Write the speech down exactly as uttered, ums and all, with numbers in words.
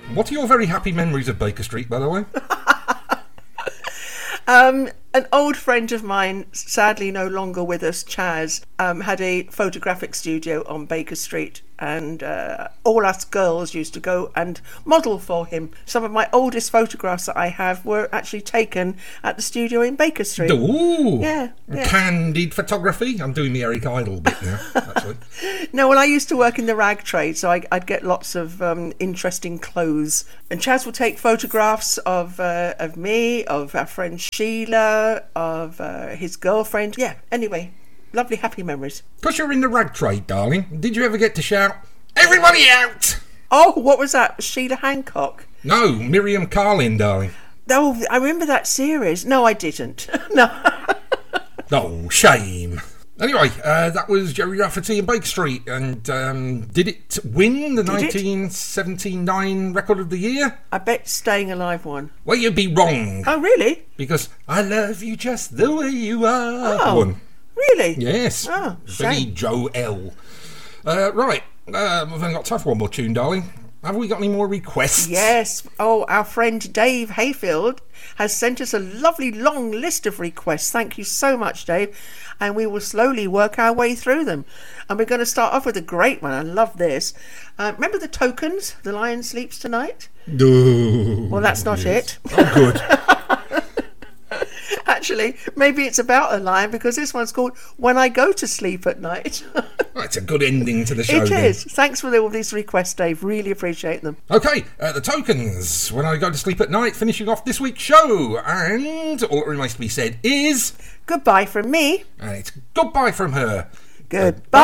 What are your very happy memories of Baker Street, by the way? Um, an old friend of mine, sadly no longer with us, Chaz, um, had a photographic studio on Baker Street, and uh, all us girls used to go and model for him. Some of my oldest photographs that I have were actually taken at the studio in Baker Street. Ooh, yeah, yeah. Candid photography. I'm doing the Eric Idle bit now, actually. No, well, I used to work in the rag trade, so I, I'd get lots of um, interesting clothes. And Chaz would take photographs of uh, of me, of our friend Sheila, of uh, his girlfriend. Yeah, anyway, lovely, happy memories. Because you're in the rag trade, darling, did you ever get to shout, "Everybody out"? Oh, what was that? Sheila Hancock? No, Miriam Carlin, darling. Oh, I remember that series. No, I didn't. No. Oh, shame. Anyway, uh, that was Jerry Rafferty and Baker Street, and um, did it win the Did it? nineteen seventy-nine Record of the Year? I bet Staying Alive won. Well, you'd be wrong. Oh, really? Because I Love You Just the Way You Are Oh, won. really? Yes. Oh, Billy shame. Joel. Uh, right, uh, we've only got time for one more tune, darling. Have we got any more requests? Yes. Oh, our friend Dave Hayfield has sent us a lovely long list of requests. Thank you so much, Dave. And we will slowly work our way through them. And we're going to start off with a great one. I love this. Uh, remember the Tokens? The Lion Sleeps Tonight? No. Well, that's not Yes. it. Oh, good. Actually, maybe it's about a lion, because this one's called When I Go to Sleep at Night. That's a good ending to the show. It then. is. Thanks for all these requests, Dave. Really appreciate them. Okay, uh, the Tokens. When I Go to Sleep at Night, finishing off this week's show. And all that remains to be said is... Goodbye from me. And it's goodbye from her. Goodbye.